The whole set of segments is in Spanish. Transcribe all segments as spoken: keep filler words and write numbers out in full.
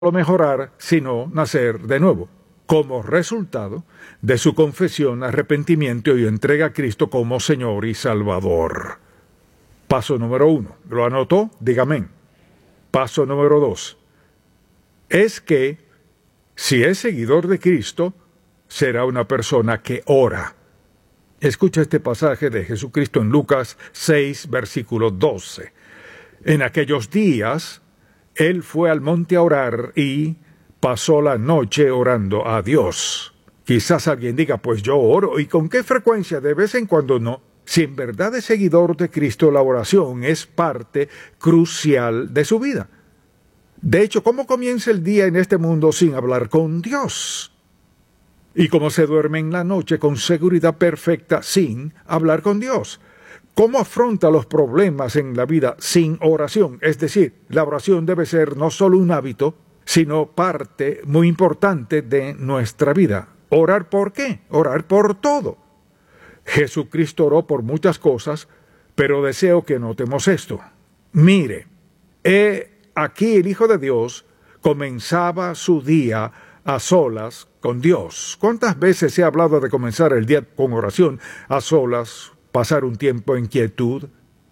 mejorar, sino nacer de nuevo, como resultado de su confesión, arrepentimiento y entrega a Cristo como Señor y Salvador. Paso número uno. ¿Lo anotó? Diga amén. Paso número dos. Es que, si es seguidor de Cristo, será una persona que ora. Escucha este pasaje de Jesucristo en Lucas seis, versículo doce. En aquellos días, Él fue al monte a orar y pasó la noche orando a Dios. Quizás alguien diga, pues yo oro, ¿y con qué frecuencia? De vez en cuando no. Si en verdad es seguidor de Cristo, la oración es parte crucial de su vida. De hecho, ¿cómo comienza el día en este mundo sin hablar con Dios? ¿Y cómo se duerme en la noche con seguridad perfecta sin hablar con Dios? ¿Cómo afronta los problemas en la vida sin oración? Es decir, la oración debe ser no solo un hábito, sino parte muy importante de nuestra vida. ¿Orar por qué? Orar por todo. Jesucristo oró por muchas cosas, pero deseo que notemos esto. Mire, he aquí el Hijo de Dios comenzaba su día a solas con Dios. ¿Cuántas veces he hablado de comenzar el día con oración a solas, pasar un tiempo en quietud?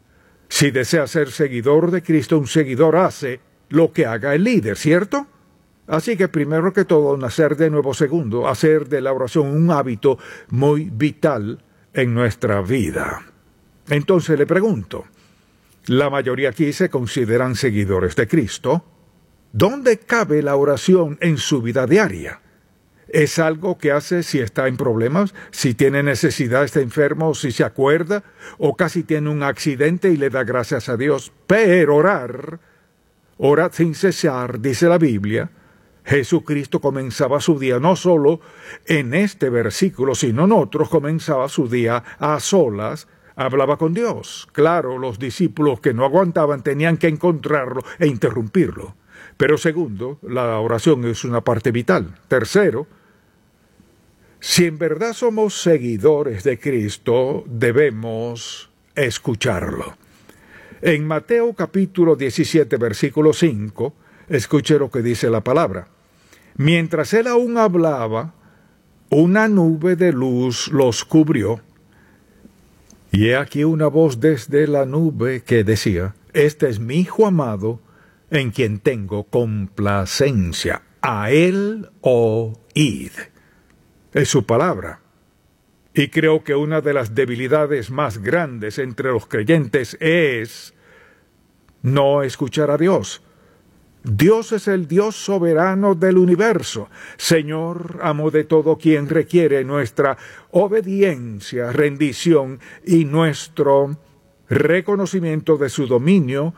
Si desea ser seguidor de Cristo, un seguidor hace lo que haga el líder, ¿cierto? Así que primero que todo, nacer de nuevo. Segundo, hacer de la oración un hábito muy vital en nuestra vida. Entonces le pregunto, la mayoría aquí se consideran seguidores de Cristo. ¿Dónde cabe la oración en su vida diaria? ¿Es algo que hace si está en problemas, si tiene necesidad, está enfermo, si se acuerda, o casi tiene un accidente y le da gracias a Dios? Pero orar, orad sin cesar, dice la Biblia. Jesucristo comenzaba su día no solo en este versículo, sino en otros, comenzaba su día a solas, hablaba con Dios. Claro, los discípulos que no aguantaban tenían que encontrarlo e interrumpirlo. Pero segundo, la oración es una parte vital. Tercero, si en verdad somos seguidores de Cristo, debemos escucharlo. En Mateo capítulo diecisiete, versículo cinco, escuche lo que dice la palabra. Mientras él aún hablaba, una nube de luz los cubrió, y he aquí una voz desde la nube que decía, este es mi Hijo amado, en quien tengo complacencia. A él oíd. Es su palabra. Y creo que una de las debilidades más grandes entre los creyentes es no escuchar a Dios. Dios es el Dios soberano del universo, Señor, amo de todo, quien requiere nuestra obediencia, rendición y nuestro reconocimiento de su dominio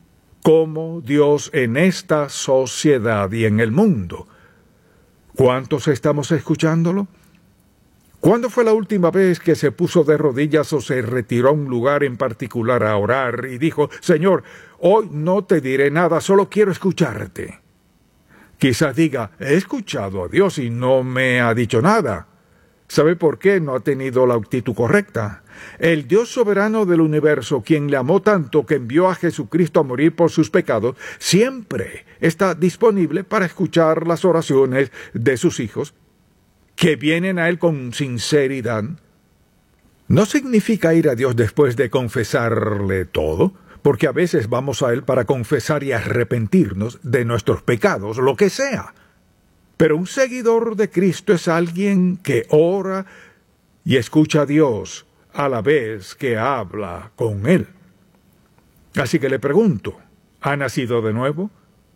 como Dios en esta sociedad y en el mundo. ¿Cuántos estamos escuchándolo? ¿Cuándo fue la última vez que se puso de rodillas o se retiró a un lugar en particular a orar y dijo, Señor, hoy no te diré nada, solo quiero escucharte? Quizás diga, he escuchado a Dios y no me ha dicho nada. ¿Sabe por qué? No ha tenido la actitud correcta. El Dios soberano del universo, quien le amó tanto que envió a Jesucristo a morir por sus pecados, siempre está disponible para escuchar las oraciones de sus hijos, que vienen a Él con sinceridad. No significa ir a Dios después de confesarle todo, porque a veces vamos a Él para confesar y arrepentirnos de nuestros pecados, lo que sea. Pero un seguidor de Cristo es alguien que ora y escucha a Dios a la vez que habla con Él. Así que le pregunto, ¿ha nacido de nuevo?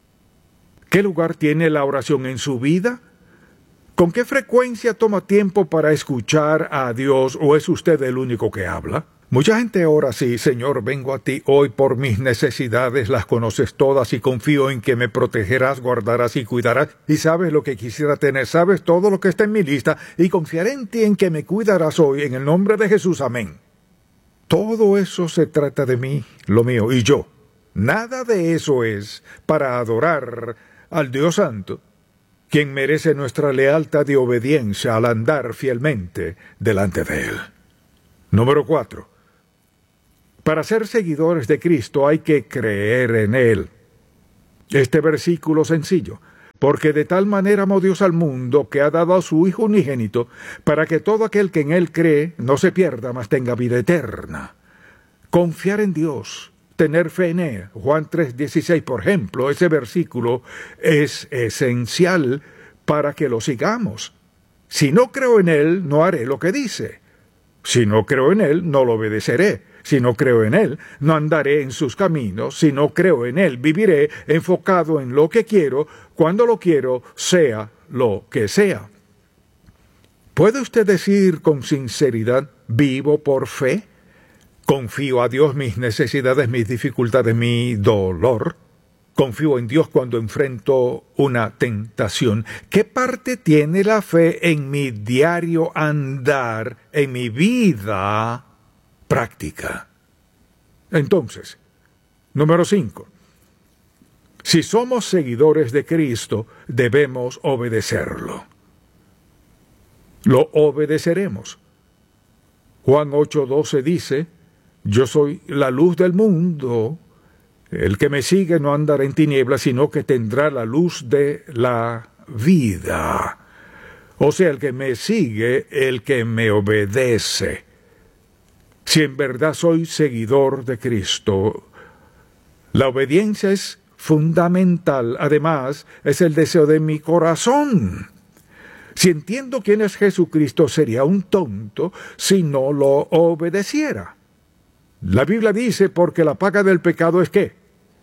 ¿Qué lugar tiene la oración en su vida? ¿Con qué frecuencia toma tiempo para escuchar a Dios o es usted el único que habla? Mucha gente ora así, Señor, vengo a ti hoy por mis necesidades, las conoces todas y confío en que me protegerás, guardarás y cuidarás. Y sabes lo que quisiera tener, sabes todo lo que está en mi lista y confiaré en ti en que me cuidarás hoy, en el nombre de Jesús, amén. Todo eso se trata de mí, lo mío y yo. Nada de eso es para adorar al Dios Santo, quien merece nuestra lealtad y obediencia al andar fielmente delante de Él. Número cuatro. Para ser seguidores de Cristo hay que creer en Él. Este versículo sencillo. Porque de tal manera amó Dios al mundo, que ha dado a su Hijo unigénito, para que todo aquel que en Él cree no se pierda, mas tenga vida eterna. Confiar en Dios, tener fe en Él. Juan tres dieciséis, por ejemplo, ese versículo es esencial para que lo sigamos. Si no creo en Él, no haré lo que dice. Si no creo en Él, no lo obedeceré. Si no creo en Él, no andaré en sus caminos. Si no creo en Él, viviré enfocado en lo que quiero, cuando lo quiero, sea lo que sea. ¿Puede usted decir con sinceridad, vivo por fe? ¿Confío a Dios mis necesidades, mis dificultades, mi dolor? ¿Confío en Dios cuando enfrento una tentación? ¿Qué parte tiene la fe en mi diario andar, en mi vida práctica? Entonces, número cinco. Si somos seguidores de Cristo, debemos obedecerlo. Lo obedeceremos. Juan ocho doce dice, yo soy la luz del mundo. El que me sigue no andará en tinieblas, sino que tendrá la luz de la vida. O sea, el que me sigue, el que me obedece. Si en verdad soy seguidor de Cristo, la obediencia es fundamental. Además, es el deseo de mi corazón. Si entiendo quién es Jesucristo, sería un tonto si no lo obedeciera. La Biblia dice, porque la paga del pecado es ¿qué?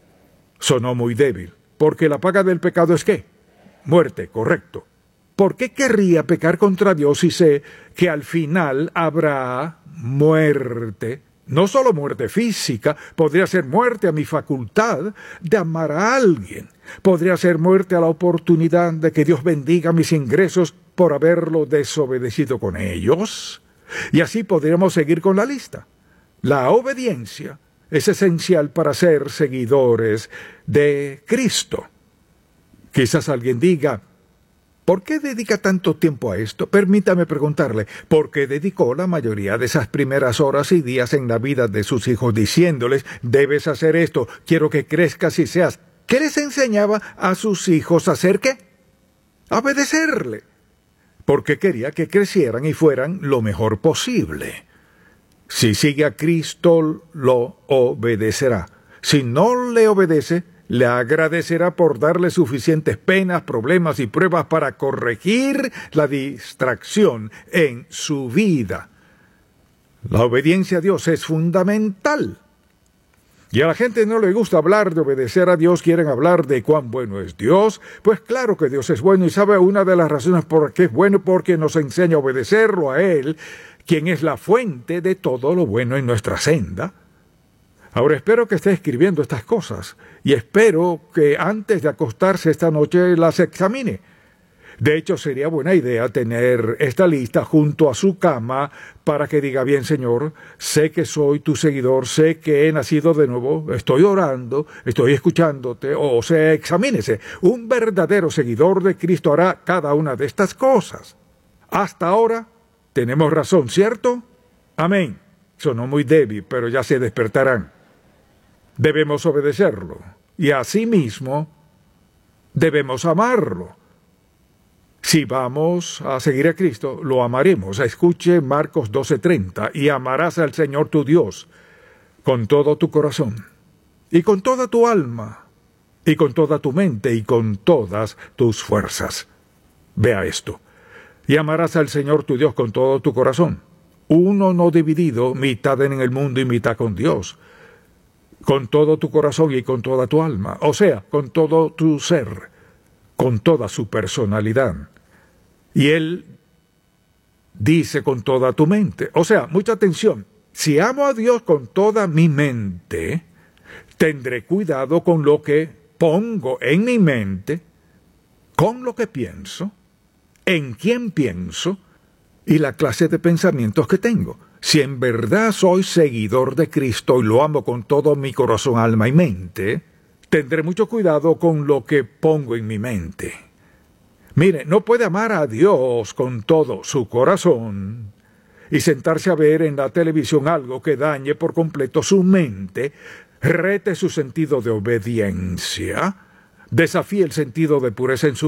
Sonó muy débil. Porque la paga del pecado es ¿qué? Muerte, correcto. ¿Por qué querría pecar contra Dios si sé que al final habrá muerte? No solo muerte física, podría ser muerte a mi facultad de amar a alguien. Podría ser muerte a la oportunidad de que Dios bendiga mis ingresos por haberlo desobedecido con ellos. Y así podríamos seguir con la lista. La obediencia es esencial para ser seguidores de Cristo. Quizás alguien diga, ¿por qué dedica tanto tiempo a esto? Permítame preguntarle, ¿por qué dedicó la mayoría de esas primeras horas y días en la vida de sus hijos diciéndoles, debes hacer esto, quiero que crezcas y seas? ¿Qué les enseñaba a sus hijos a hacer qué? A obedecerle. Porque quería que crecieran y fueran lo mejor posible. Si sigue a Cristo, lo obedecerá. Si no le obedece, le agradecerá por darle suficientes penas, problemas y pruebas para corregir la distracción en su vida. La obediencia a Dios es fundamental. Y a la gente no le gusta hablar de obedecer a Dios, quieren hablar de cuán bueno es Dios. Pues claro que Dios es bueno y sabe una de las razones por qué es bueno, porque nos enseña a obedecerlo a Él, quien es la fuente de todo lo bueno en nuestra senda. Ahora espero que esté escribiendo estas cosas y espero que antes de acostarse esta noche las examine. De hecho, sería buena idea tener esta lista junto a su cama para que diga, bien, Señor, sé que soy tu seguidor, sé que he nacido de nuevo, estoy orando, estoy escuchándote, o sea, examínese. Un verdadero seguidor de Cristo hará cada una de estas cosas. Hasta ahora tenemos razón, ¿cierto? Amén. Sonó muy débil, pero ya se despertarán. Debemos obedecerlo y asimismo debemos amarlo. Si vamos a seguir a Cristo, lo amaremos. Escuche Marcos doce treinta, y amarás al Señor tu Dios con todo tu corazón, y con toda tu alma, y con toda tu mente, y con todas tus fuerzas. Vea esto. Y amarás al Señor tu Dios con todo tu corazón. Uno no dividido, mitad en el mundo y mitad con Dios. Con todo tu corazón y con toda tu alma. O sea, con todo tu ser, con toda su personalidad. Y Él dice con toda tu mente. O sea, mucha atención. Si amo a Dios con toda mi mente, tendré cuidado con lo que pongo en mi mente, con lo que pienso, en quién pienso y la clase de pensamientos que tengo. Si en verdad soy seguidor de Cristo y lo amo con todo mi corazón, alma y mente, tendré mucho cuidado con lo que pongo en mi mente. Mire, no puede amar a Dios con todo su corazón y sentarse a ver en la televisión algo que dañe por completo su mente, rete su sentido de obediencia, desafíe el sentido de pureza en su